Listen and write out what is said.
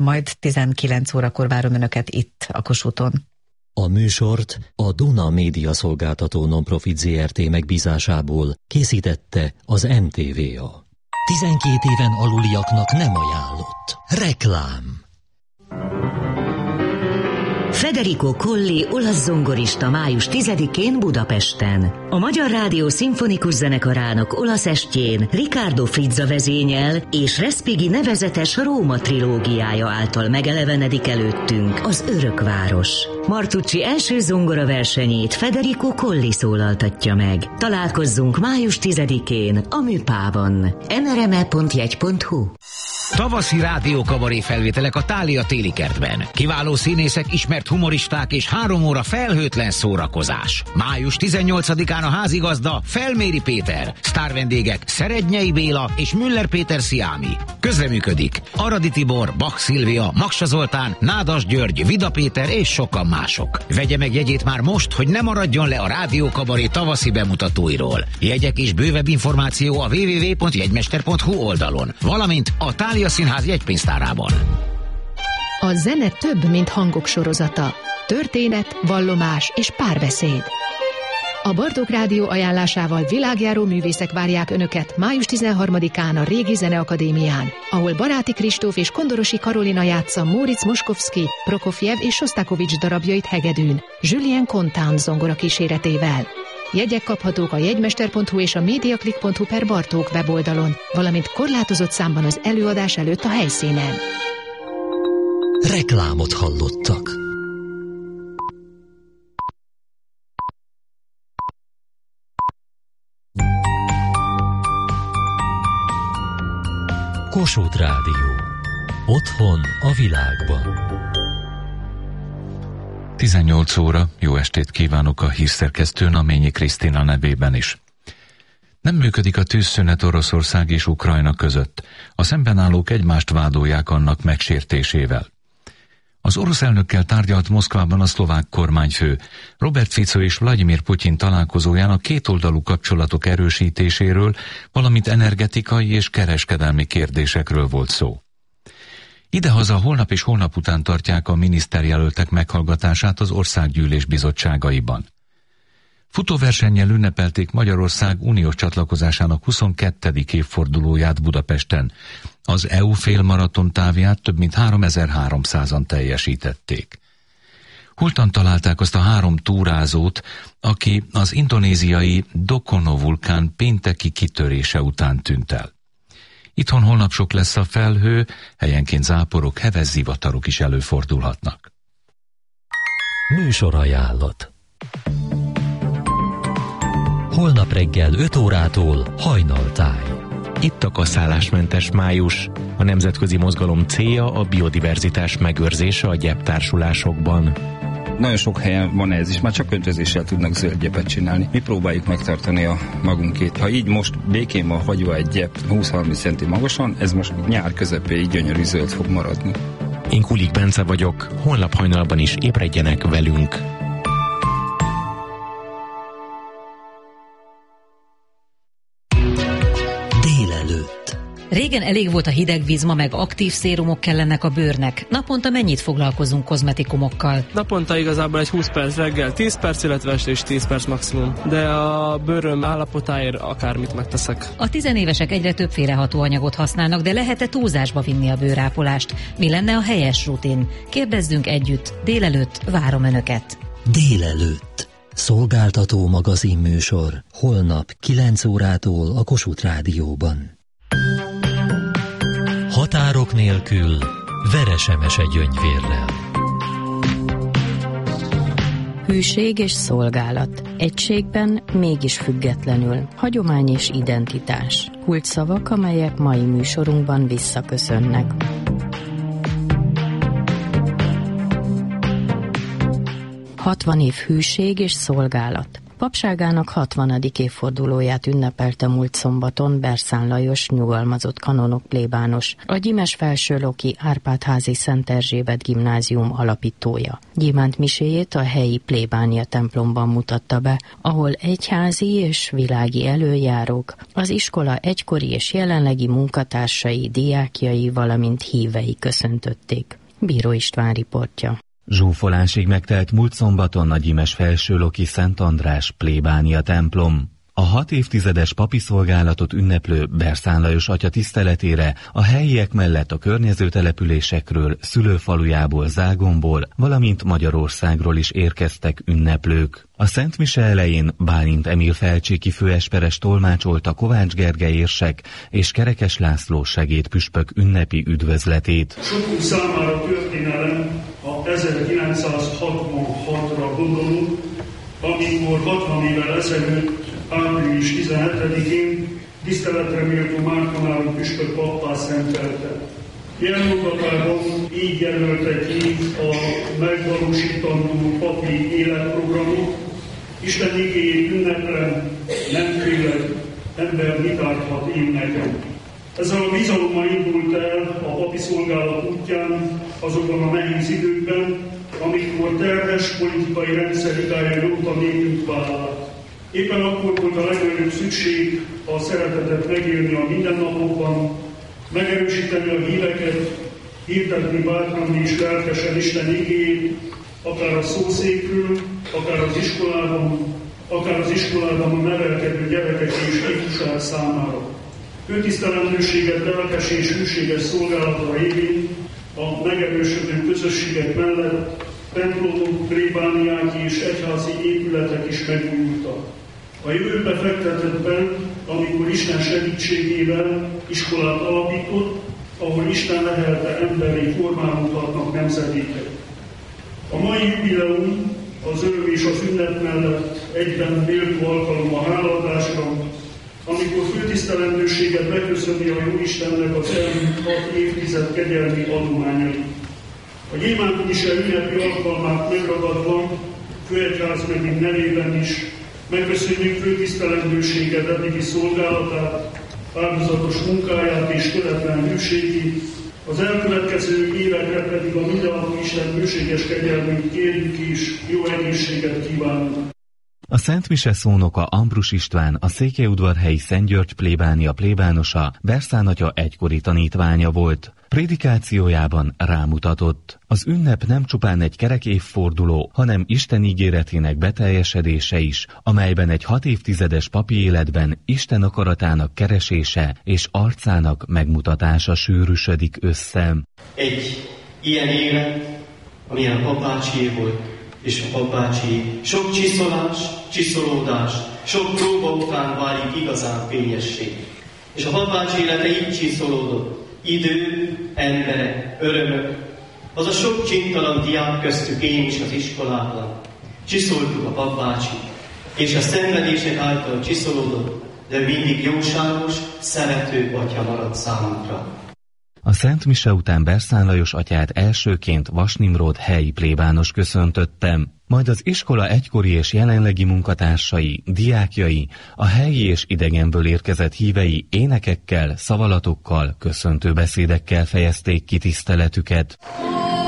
Majd 19 órakor várom Önöket itt, a Kossuthon. A műsort a Duna Média Szolgáltató Nonprofit Zrt. Megbízásából készítette az NTVA. 12 éven aluliaknak nem ajánlott. Reklám. Federico Colli olasz zongorista május 10-én Budapesten. A Magyar Rádió Szimfonikus Zenekarának olasz estjén Riccardo Frizza vezényel és Respighi nevezetes Róma trilógiája által megelevenedik előttünk az Örökváros. Martucci első zongora versenyét Federico Colli szólaltatja meg. Találkozzunk május 10-én a Műpában. nrme.jegy.hu. Tavaszi rádiókabaré felvételek a Thália téli kertben. Kiváló színészek, ismert humoristák és 3 óra felhőtlen szórakozás. Május 18-án a házigazda Felméri Péter, sztárvendégek Szerednyei Béla és Müller Péter Sziámi. Közreműködik Aradi Tibor, Bach Szilvia, Maksa Zoltán, Nádas György, Vida Péter és sokan mások. Vegye meg jegyét már most, hogy ne maradjon le a rádiókabaré tavaszi bemutatóiról. Jegyek és bővebb információ a www.jegymester.hu oldalon, valamint a Thália Színház jegypénztárában. A zene több, mint hangok sorozata. Történet, vallomás és párbeszéd. A Bartók Rádió ajánlásával világjáró művészek várják Önöket május 13-án a Régi Zeneakadémián, ahol Baráti Kristóf és Kondorosi Karolina játsza Móricz Moskovszky, Prokofjev és Sostakovics darabjait hegedűn, Julien Contant zongora kíséretével. Jegyek kaphatók a jegymester.hu és a mediaclick.hu/Bartók weboldalon, valamint korlátozott számban az előadás előtt a helyszínen. Reklámot hallottak. Kossuth Rádió. Otthon a világban. 18 óra, jó estét kívánok a hírszerkesztő Naményi Krisztina nevében is. Nem működik a tűzszünet Oroszország és Ukrajna között. A szemben állók egymást vádolják annak megsértésével. Az orosz elnökkel tárgyalt Moszkvában a szlovák kormányfő. Robert Fico és Vladimir Putyin találkozóján a kétoldalú kapcsolatok erősítéséről, valamint energetikai és kereskedelmi kérdésekről volt szó. Idehaza holnap és holnap után tartják a miniszterjelöltek meghallgatását az országgyűlés bizottságaiban. Futóversennyel ünnepelték Magyarország uniós csatlakozásának 22. évfordulóját Budapesten. Az EU félmaraton távját több mint 3300-an teljesítették. Holtan találták azt a 3 túrázót, aki az indonéziai Dokono vulkán pénteki kitörése után tűnt el. Itthon holnap sok lesz a felhő, helyenként záporok, heves zivatarok is előfordulhatnak. Műsorajánlat. Holnap reggel 5 órától Hajnaltáj. Itt a kaszálásmentes május. A nemzetközi mozgalom célja a biodiverzitás megőrzése a gyeptársulásokban. Nagyon sok helyen van ez is, már csak öntözéssel tudnak zöld gyepet csinálni. Mi próbáljuk megtartani a magunkét. Ha így most békén van hagyva egy gyep 20-30 centi magasan, ez most nyár közepéig gyönyörű zöld fog maradni. Én Kulik Bence vagyok, holnap hajnalban is ébredjenek velünk. Délelőtt. Régen elég volt a hideg víz, ma meg aktív szérumok kellenek a bőrnek. Naponta mennyit foglalkozunk kozmetikumokkal? Naponta igazából egy 20 perc reggel, 10 perc, illetve este is 10 perc maximum. De a bőröm állapotáért akármit megteszek. A tizenévesek egyre többféle hatóanyagot használnak, de lehet-e túlzásba vinni a bőrápolást? Mi lenne a helyes rutin? Kérdezzünk együtt. Délelőtt várom Önöket. Délelőtt. Szolgáltató magazinműsor. Holnap 9 órától a Kossuth Rádióban. Határok nélkül Veresemese Gyöngyvérrel. Hűség és szolgálat. Egységben, mégis függetlenül. Hagyomány és identitás. Kulcsszavak, amelyek mai műsorunkban visszaköszönnek. ...60 év hűség és szolgálat. Papságának 60. évfordulóját ünnepelte múlt szombaton Berszán Lajos nyugalmazott kanonok plébános, a Gyimes Felsőloki Árpád-házi Szent Erzsébet gimnázium alapítója. Gyémánt miséjét a helyi plébánia templomban mutatta be, ahol egyházi és világi előjárók, az iskola egykori és jelenlegi munkatársai, diákjai, valamint hívei köszöntötték. Bíró István riportja. Zsúfolásig megtelt múlt szombaton a Gyimes Felsőloki Szent András plébánia templom. A 6 évtizedes papi szolgálatot ünneplő Berszán Lajos atya tiszteletére a helyiek mellett a környező településekről, szülőfalujából, Zágomból, valamint Magyarországról is érkeztek ünneplők. A Szent Mise elején Bálint Emil felcséki főesperes tolmácsolta Kovács Gergely érsek és Kerekes László segédpüspök ünnepi üdvözletét. Sokunk számára történelem a 1966-ra gondolunk, amikor 60 évvel ezelőtt, április 17-én tiszteletre méltó Márton püspök pappá szentelte. Jelmondatában így jelölte ki a megvalósítandó papi életprogramot. Isten igéjét ünneplem, nem félek, ember mit árthat én nekem. Ezzel a bizalommal indult el a papi szolgálat útján azokban a nehéz időkben, amikor terhes politikai rendszer idája nyomta népünk vállát. Éppen akkor volt a legnagyobb szükség a szeretetet megélni a mindennapokban, megerősíteni a híveket, hirdetni bátran és lelkesen Isten igéjét, akár a szószékről, akár az iskolában a nevelkedő gyerekek és ifjúság számára. Főtisztelendőséget lelkes és hűséges szolgálatra révén a megerősödő közösségek mellett templomok, plébániák és egyházi épületek is megújultak. A jövőbe fektetettben, amikor Isten segítségével iskolát alapított, ahol Isten lehelte emberi formálódhatnak nemzedékek. A mai jubileum az öröm és az ünnep mellett egyben méltó alkalom a hálaadásra, amikor főtisztelendőséget beköszöni a Jóistennek az elmúlt 6 évtized kegyelmi adományait. A Gyémánt Mise ünnepi alkalmát megragadva, főegyházmegyünk nevében is megköszönjük főtisztelendőséget eddigi szolgálatát, áldozatos munkáját és töretlen hűségét, az elkövetkező évekre pedig a mindenható Isten bőséges kegyelmét kérjük és jó egészséget kívánunk. A Szent Mise szónoka Ambrus István, a székelyudvarhelyi Szent György plébánia plébánosa, Berszán atya egykori tanítványa volt. Prédikációjában rámutatott: az ünnep nem csupán egy kerek évforduló, hanem Isten ígéretének beteljesedése is, amelyben egy 6 évtizedes papi életben Isten akaratának keresése és arcának megmutatása sűrűsödik össze. Egy ilyen élet, amilyen a papbácsié volt, és a papbácsié sok csiszolás, csiszolódás, sok próba után válik igazán fényessé. És a papbácsi élete így csiszolódott. Idő, emberek, örömök, az a sok csintalan diák köztük én is az iskolában. Csiszoltuk a papbácsi, és a szenvedések által csiszolódott, de mindig jóságos, szerető atya maradt számunkra. A Szent Mise után Berszán Lajos atyát elsőként Vas Nimród helyi plébános köszöntöttem, majd az iskola egykori és jelenlegi munkatársai, diákjai, a helyi és idegenből érkezett hívei énekekkel, szavalatokkal, köszöntő beszédekkel fejezték ki tiszteletüket.